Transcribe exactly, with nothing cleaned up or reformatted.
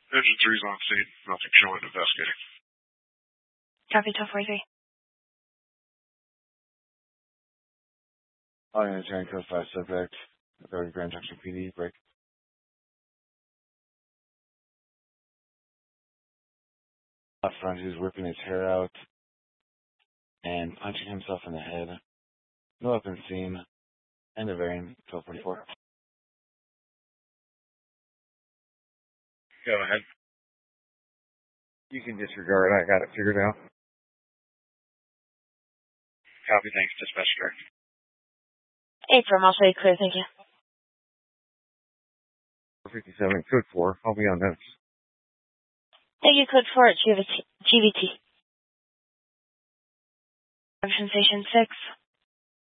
Engine three's on scene. Nothing showing investigating. Copy, twelve forty-three. All units, Aaron Code five subject. Authority Grand Junction P D, break. Up front, he's whipping his hair out and punching himself in the head. No weapon seen. End of airing, twelve forty-four. Go ahead. You can disregard, I got it figured out. Copy, thanks, dispatch direct. eight from, I'll say clear, thank you. fifty-seven, code four, I'll be on notes. Thank you, code four at G V T. G V T. Junction Station six.